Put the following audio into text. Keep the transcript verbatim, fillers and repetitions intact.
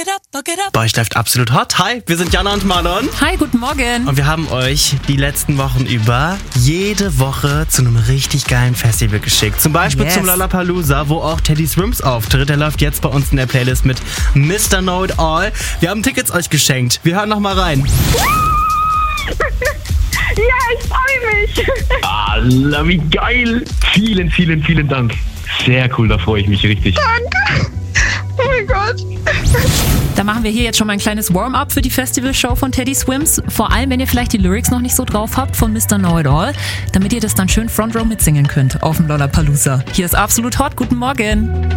it up, fuck it up. Bei euch läuft absolut hot. Hi, wir sind Jana und Marlon. Hi, guten Morgen. Und wir haben euch die letzten Wochen über jede Woche zu einem richtig geilen Festival geschickt. Zum Beispiel Yes. zum Lollapalooza, wo auch Teddy Swims auftritt. Der läuft jetzt bei uns in der Playlist mit Mister Know It All. Wir haben Tickets euch geschenkt. Wir hören noch mal rein. Ja, ich freue mich. Allah, wie geil. Vielen, vielen, vielen Dank. Sehr cool, da freue ich mich richtig. Danke. Oh mein Gott. Da machen wir hier jetzt schon mal ein kleines Warm-up für die Festivalshow von Teddy Swims. Vor allem, wenn ihr vielleicht die Lyrics noch nicht so drauf habt von Mister Know It All, damit ihr das dann schön Front Row mitsingen könnt auf dem Lollapalooza. Hier ist absolut hot. Guten Morgen.